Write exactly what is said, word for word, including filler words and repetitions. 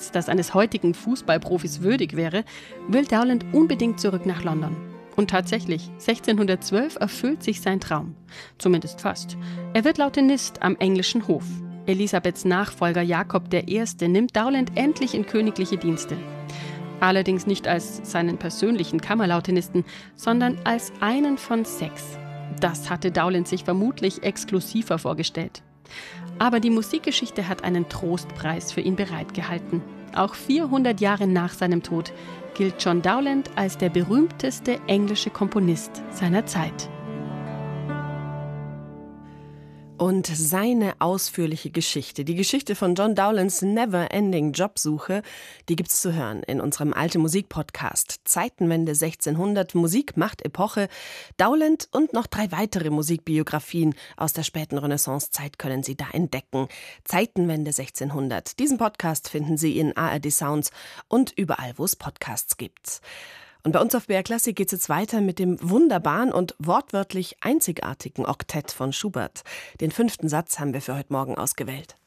Talent, das eines heutigen Fußballprofis würdig wäre, will Dowland unbedingt zurück nach London. Und tatsächlich, sechzehnhundertzwölf erfüllt sich sein Traum. Zumindest fast. Er wird Lautenist am englischen Hof. Elisabeths Nachfolger Jakob der Erste nimmt Dowland endlich in königliche Dienste. Allerdings nicht als seinen persönlichen Kammerlautenisten, sondern als einen von sechs. Das hatte Dowland sich vermutlich exklusiver vorgestellt. Aber die Musikgeschichte hat einen Trostpreis für ihn bereitgehalten. Auch vierhundert Jahre nach seinem Tod gilt John Dowland als der berühmteste englische Komponist seiner Zeit. Und seine ausführliche Geschichte, die Geschichte von John Dowlands Never-Ending Jobsuche, die gibt's zu hören in unserem Alte Musik-Podcast. Zeitenwende sechzehnhundert, Musik macht Epoche. Dowland und noch drei weitere Musikbiografien aus der späten Renaissancezeit können Sie da entdecken. Zeitenwende sechzehnhundert. Diesen Podcast finden Sie in A R D Sounds und überall, wo es Podcasts gibt. Und bei uns auf B R Klassik geht es jetzt weiter mit dem wunderbaren und wortwörtlich einzigartigen Oktett von Schubert. Den fünften Satz haben wir für heute Morgen ausgewählt.